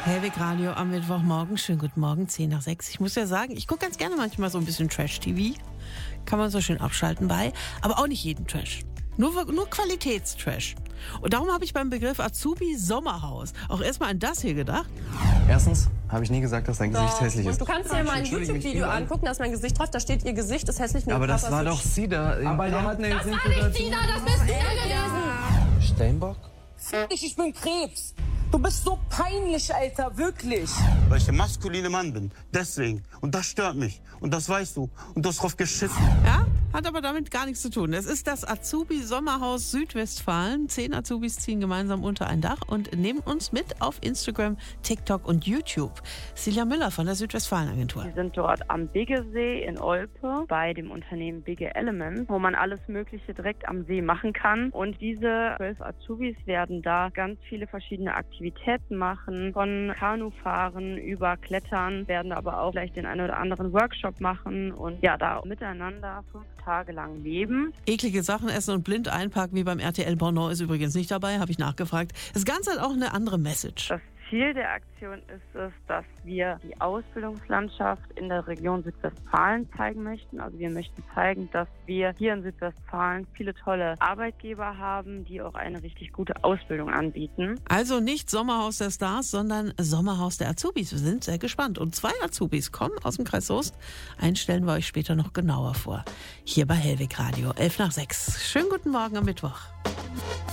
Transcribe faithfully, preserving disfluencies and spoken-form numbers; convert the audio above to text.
Hellwig Radio am Mittwochmorgen. Schönen guten Morgen, zehn nach sechs. Ich muss ja sagen, ich gucke ganz gerne manchmal so ein bisschen Trash-T V. Kann man so schön abschalten bei. Aber auch nicht jeden Trash. Nur, nur Qualitätstrash. Und darum habe ich beim Begriff Azubi Sommerhaus auch erstmal an das hier gedacht. Erstens habe ich nie gesagt, dass dein Gesicht Doch. hässlich ist. Du kannst dir mal ein YouTube-Video angucken, da ist mein Gesicht drauf, da steht, ihr Gesicht ist hässlich. Aber das war doch sie da. Aber der hat eine Das war nicht sie da, das bist du gewesen. Steinbock? Ich, ich bin Krebs. Du bist so peinlich, Alter, wirklich. Weil ich der maskuline Mann bin. Deswegen. Und das stört mich. Und das weißt du. Und du hast drauf geschissen. Ja, hat aber damit gar nichts zu tun. Es ist das Azubi Sommerhaus Südwestfalen. Zehn Azubis ziehen gemeinsam unter ein Dach und nehmen uns mit auf Instagram, TikTok und YouTube. Silja Müller von der Südwestfalen Agentur. Wir sind dort am Biggesee in Olpe bei dem Unternehmen Bigge Element, wo man alles Mögliche direkt am See machen kann. Und diese zwölf Azubis werden da ganz viele verschiedene Aktivitäten machen, von Kanufahren über Klettern, werden aber auch vielleicht den einen oder anderen Workshop machen und ja, da miteinander fünf Tage lang leben. Eklige Sachen essen und blind einparken wie beim R T L Bornau ist übrigens nicht dabei, habe ich nachgefragt. Das Ganze hat auch eine andere Message. Das Ziel der Aktion ist es, dass wir die Ausbildungslandschaft in der Region Südwestfalen zeigen möchten. Also wir möchten zeigen, dass wir hier in Südwestfalen viele tolle Arbeitgeber haben, die auch eine richtig gute Ausbildung anbieten. Also nicht Sommerhaus der Stars, sondern Sommerhaus der Azubis. Wir sind sehr gespannt. Und zwei Azubis kommen aus dem Kreis Soest. Einen stellen wir euch später noch genauer vor. Hier bei Hellwig Radio, elf nach sechs. Schönen guten Morgen am Mittwoch.